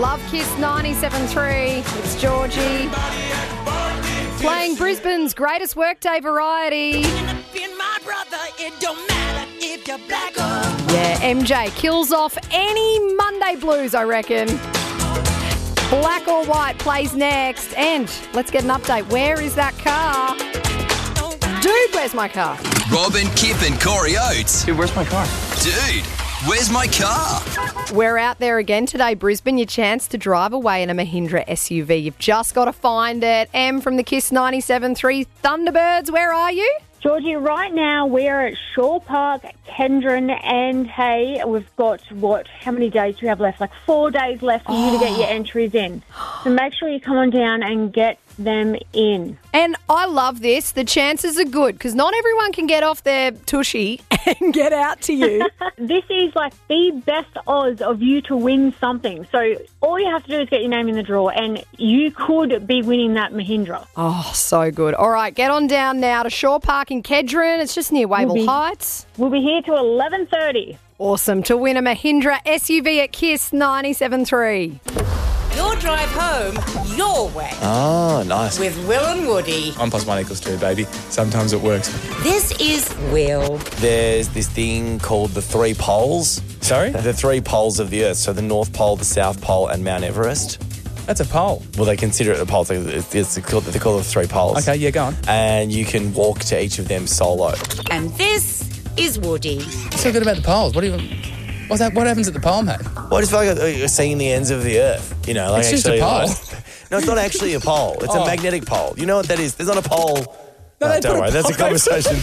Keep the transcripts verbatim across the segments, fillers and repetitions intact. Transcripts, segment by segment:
Love Kiss ninety-seven three. It's Georgie. Playing Brisbane's greatest workday variety. Yeah, M J kills off any Monday blues, I reckon. Black or White plays next. And let's get an update. Where is that car? Dude, where's my car? Robin, Kip and Corey Oates. Dude, where's my car? Dude, where's my car? We're out there again today, Brisbane. Your chance to drive away in a Mahindra S U V. You've just got to find it. M from the Kiss ninety-seven three Thunderbirds, where are you? Georgie, right now we're at Shaw Park, Kendron, and hey, we've got, what, how many days do we have left? Like four days left for oh. you to get your entries in. So make sure you come on down and get them in. And I love this. The chances are good because not everyone can get off their tushy and get out to you. This is like the best odds of you to win something. So all you have to do is get your name in the draw and you could be winning that Mahindra. Oh, so good. All right, get on down now to Shaw Park in Kedron. It's just near Wavell we'll be, Heights. We'll be here till eleven thirty. Awesome. To win a Mahindra S U V at Kiss ninety-seven three. Your drive home, your way. Oh, nice. With Will and Woody. One plus one equals two, baby. Sometimes it works. This is Will. There's this thing called the three poles. Sorry? The three poles of the Earth. So the North Pole, the South Pole, and Mount Everest. That's a pole. Well, they consider it a pole. It's, it's called, they call it the three poles. Okay, yeah, go on. And you can walk to each of them solo. And this is Woody. What's so good about the poles? What do you... What's that? What happens at the pole, mate? Well, I just feel like you're seeing the ends of the Earth. You know, like it's just actually, a pole. Like, no, it's not actually a pole. It's oh. a magnetic pole. You know what that is? There's not a pole. No, no they don't put worry. a That's a pole. conversation.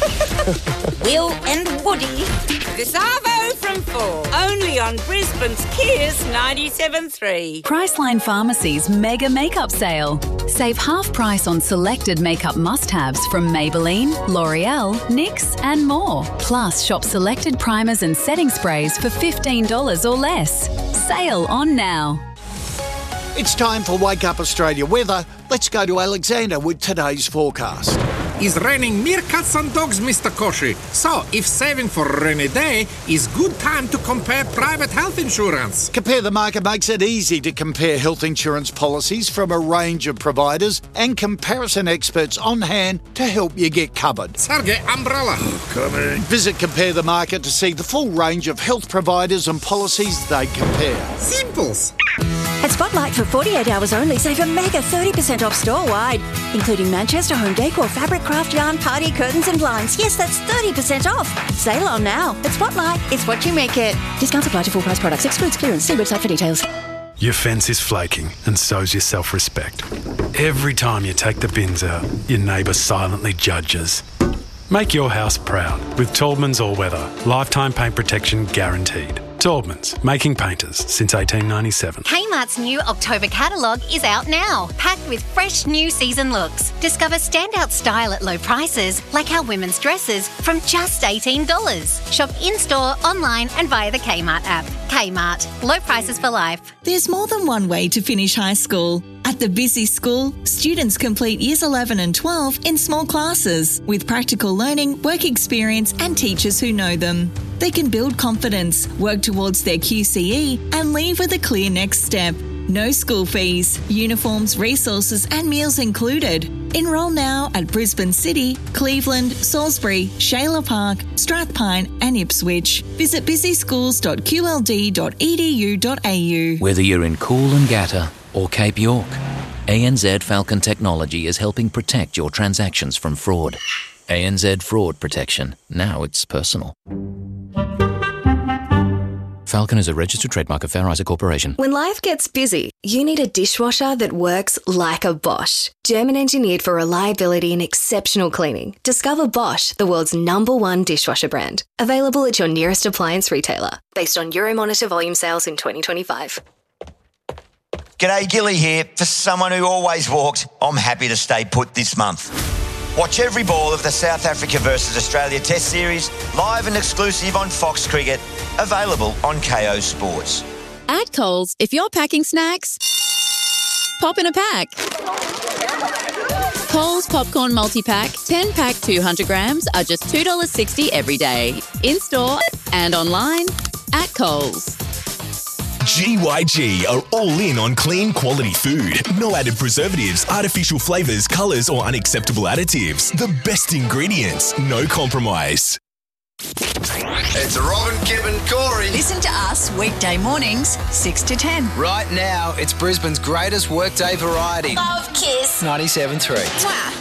Will and Woody. This Arvo from four. Only on Brisbane's Kiss ninety-seven three. Priceline Pharmacy's Mega Makeup Sale. Save half price on selected makeup must-haves from Maybelline, L'Oreal, N Y X and more. Plus, shop selected primers and setting sprays for fifteen dollars or less. Sale on now. It's time for Wake Up Australia weather. Let's go to Alexander with today's forecast. It's raining meerkats and dogs, Mister Koshi. So, if saving for a rainy day is good time to compare private health insurance. Compare the Market makes it easy to compare health insurance policies from a range of providers and comparison experts on hand to help you get covered. Sergey, umbrella. Oh, coming. Visit Compare the Market to see the full range of health providers and policies they compare. Simples. At Spotlight for forty-eight hours only, save a mega thirty percent off store-wide, including Manchester home decor, fabric, craft yarn, party curtains and blinds. Yes, that's thirty percent off. Sale on now. At Spotlight, it's what you make it. Discounts apply to full price products. Excludes clearance. See website for details. Your fence is flaking, and so's your self-respect. Every time you take the bins out, your neighbour silently judges. Make your house proud with Taubman's All-Weather. Lifetime paint protection guaranteed. Taubman's, making painters since eighteen ninety-seven. Kmart's new October catalogue is out now, packed with fresh new season looks. Discover standout style at low prices, like our women's dresses, from just eighteen dollars. Shop in-store, online and via the Kmart app. Kmart, low prices for life. There's more than one way to finish high school. At the Busy School, students complete years eleven and twelve in small classes with practical learning, work experience and teachers who know them. They can build confidence, work towards their Q C E and leave with a clear next step. No school fees, uniforms, resources and meals included. Enrol now at Brisbane City, Cleveland, Salisbury, Shayla Park, Strathpine and Ipswich. Visit busy schools dot q l d dot e d u dot a u. Whether you're in Coolangatta or Cape York, A N Z Falcon Technology is helping protect your transactions from fraud. A N Z Fraud Protection. Now it's personal. Falcon is a registered trademark of Fair Isaac Corporation. When life gets busy, you need a dishwasher that works like a Bosch. German engineered for reliability and exceptional cleaning. Discover Bosch, the world's number one dishwasher brand. Available at your nearest appliance retailer. Based on Euromonitor volume sales in twenty twenty-five. G'day, Gilly here. For someone who always walked, I'm happy to stay put this month. Watch every ball of the South Africa versus Australia Test Series, live and exclusive on Fox Cricket, available on K O Sports. At Coles, if you're packing snacks, pop in a pack. Coles Popcorn Multi-Pack, ten pack two hundred grams are just two dollars sixty every day. In-store and online at Coles. G Y G are all in on clean quality food. No added preservatives, artificial flavours, colours or unacceptable additives. The best ingredients, no compromise. It's Robin, Kip and Corey. Listen to us weekday mornings, six to ten. Right now, it's Brisbane's greatest workday variety. Love Kiss. ninety-seven point three. Mwah.